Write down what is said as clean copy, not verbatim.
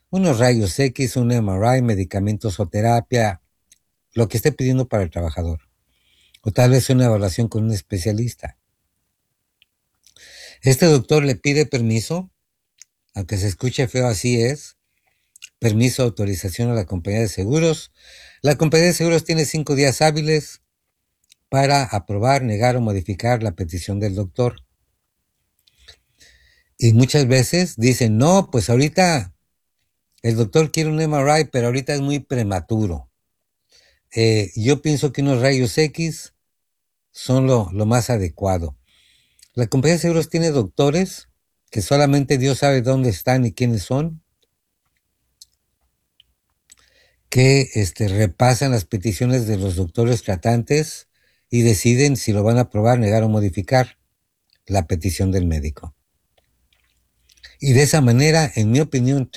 unos rayos X, un MRI, medicamentos o terapia, lo que esté pidiendo para el trabajador. O tal vez una evaluación con un especialista. Este doctor le pide permiso, aunque se escuche feo, así es, permiso, autorización a la compañía de seguros. La compañía de seguros tiene 5 días hábiles para aprobar, negar o modificar la petición del doctor. Y muchas veces dicen, no, pues ahorita el doctor quiere un MRI, pero ahorita es muy prematuro. Yo pienso que unos rayos X son lo más adecuado. La compañía de seguros tiene doctores que solamente Dios sabe dónde están y quiénes son, que repasan las peticiones de los doctores tratantes y deciden si lo van a aprobar, negar o modificar la petición del médico. Y de esa manera, en mi opinión,